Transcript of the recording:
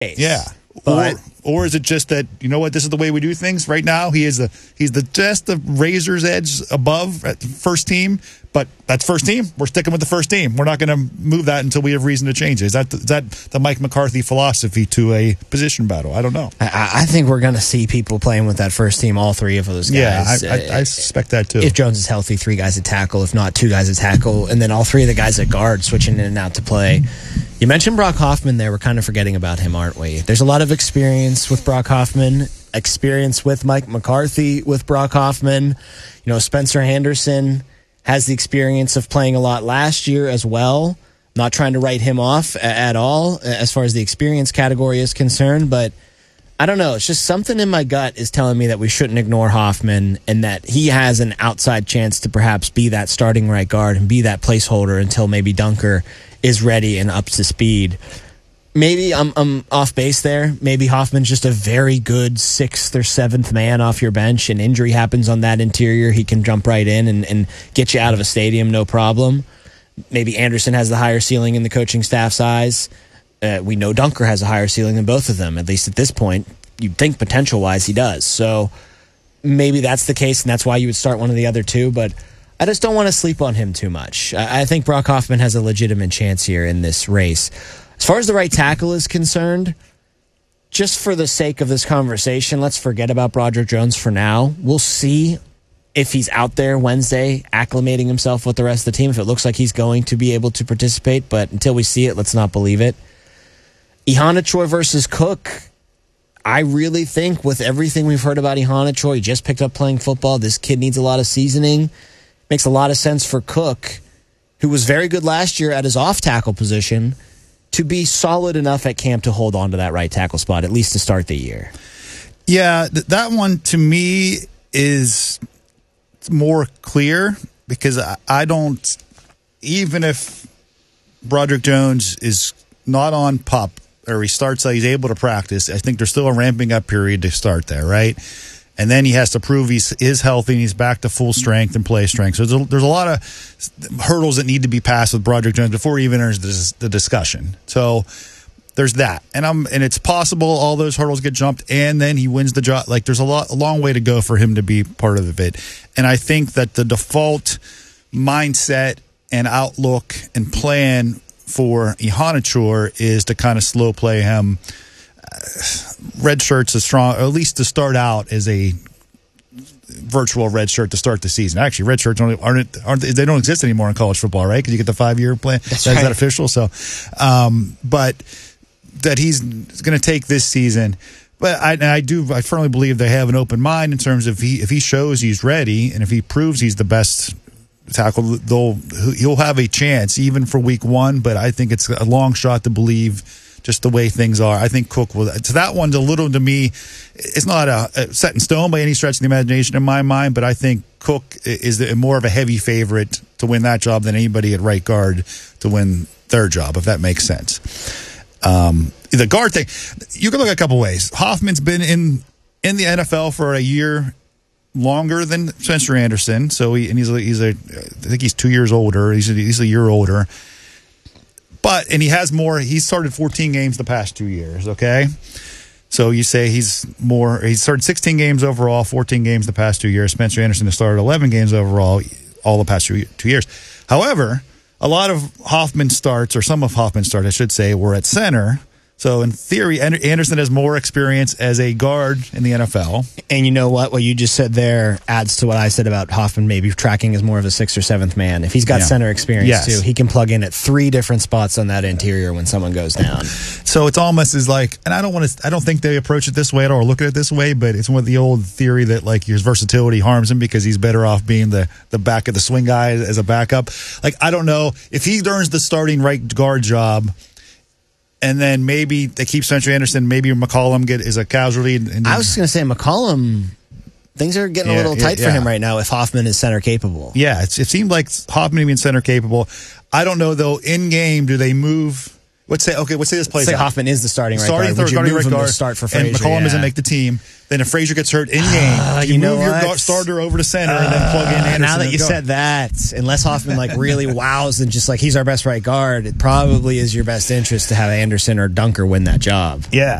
case. Yeah. Or is it just that, you know what, this is the way we do things right now? He's just the razor's edge above at the first team, but that's first team. We're sticking with the first team. We're not going to move that until we have reason to change it. Is that the Mike McCarthy philosophy to a position battle? I don't know. I think we're going to see people playing with that first team, all three of those guys. Yeah, I suspect that too. If Jones is healthy, 3 guys at tackle. If not, 2 guys at tackle. And then all 3 of the guys at guard switching in and out to play. You mentioned Brock Hoffman there. We're kind of forgetting about him, aren't we? There's a lot of experience with Brock Hoffman, experience with Mike McCarthy with Brock Hoffman. You know, Spencer Henderson has the experience of playing a lot last year as well. Not trying to write him off at all as far as the experience category is concerned, but I don't know. It's just something in my gut is telling me that we shouldn't ignore Hoffman and that he has an outside chance to perhaps be that starting right guard and be that placeholder until maybe Dunker is ready and up to speed. Maybe I'm off base there. Maybe Hoffman's just a very good 6th or 7th man off your bench. An injury happens on that interior, he can jump right in and get you out of a stadium, no problem. Maybe Anderson has the higher ceiling in the coaching staff's eyes. We know Dunker has a higher ceiling than both of them, at least at this point. You'd think potential-wise he does. So maybe that's the case, and that's why you would start one of the other 2, but I just don't want to sleep on him too much. I think Brock Hoffman has a legitimate chance here in this race. As far as the right tackle is concerned, just for the sake of this conversation, let's forget about Broderick Jones for now. We'll see if he's out there Wednesday acclimating himself with the rest of the team, if it looks like he's going to be able to participate. But until we see it, let's not believe it. Ihanachoy versus Cook. I really think with everything we've heard about Ihanachoy, he just picked up playing football. This kid needs a lot of seasoning. Makes a lot of sense for Cook, who was very good last year at his off-tackle position, to be solid enough at camp to hold on to that right tackle spot, at least to start the year. Yeah, that one to me is more clear because I don't, even if Broderick Jones is not on PUP or he's able to practice, I think there's still a ramping up period to start there, right? And then he has to prove he is healthy and he's back to full strength and play strength. So there's a lot of hurdles that need to be passed with Broderick Jones before he even enters the discussion. So there's that. And it's possible all those hurdles get jumped and then he wins the job. Like there's a long way to go for him to be part of it. And I think that the default mindset and outlook and plan for Ihanachoy is to kind of slow play him. Red shirt's a strong, or at least to start out as a virtual red shirt to start the season. Actually, red shirts aren't they don't exist anymore in college football, right? Because you get the 5-year plan. That's right. Is that official? So, but that he's going to take this season. But I firmly believe they have an open mind in terms of if he shows he's ready and if he proves he's the best tackle, he'll have a chance even for week 1. But I think it's a long shot to believe. Just the way things are. I think Cook will. So that one's a little, to me, it's not a set in stone by any stretch of the imagination in my mind, but I think Cook is more of a heavy favorite to win that job than anybody at right guard to win their job, if that makes sense. The guard thing, you can look at a couple ways. Hoffman's been in the NFL for a year longer than Spencer Anderson, so I think he's 2 years older. He's a year older. And he has more. He's started 14 games the past 2 years, okay? So you say he started 16 games overall, 14 games the past 2 years. Spencer Anderson has started 11 games overall all the past 2 years. However, a lot of Hoffman starts, or some of Hoffman's starts, I should say, were at center. So in theory, Anderson has more experience as a guard in the NFL. And you know what? What you just said there adds to what I said about Hoffman maybe tracking as more of a 6th or 7th man. If he's got center experience too, he can plug in at 3 different spots on that interior when someone goes down. So it's almost as like, and I don't think they approach it this way or look at it this way, but it's one of the old theory that like his versatility harms him because he's better off being the back of the swing guy as a backup. Like, I don't know if he earns the starting right guard job. And then maybe they keep Spencer Anderson. Maybe McCollum is a casualty. I was just going to say McCollum. Things are getting a little tight for him right now. If Hoffman is center capable, it seemed like Hoffman being center capable. I don't know though. In game, do they move? let's say this plays Say out. Hoffman is the starting right Starting guard. Would you starting move right him guard, to start for and Frazier? McCollum doesn't Yeah. make the team. Then if Frazier gets hurt in game, you know move your what? starter over to center and then plug in Anderson. Now that at you guard. said that, unless Hoffman like really wows and just like he's our best right guard, it probably is your best interest to have Anderson or Dunker win that job. Yeah.